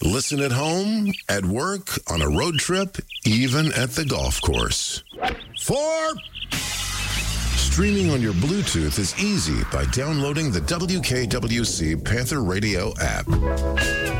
Listen at home, at work, on a road trip, even at the golf course. 4. Streaming on your Bluetooth is easy by downloading the WKWC Panther Radio app.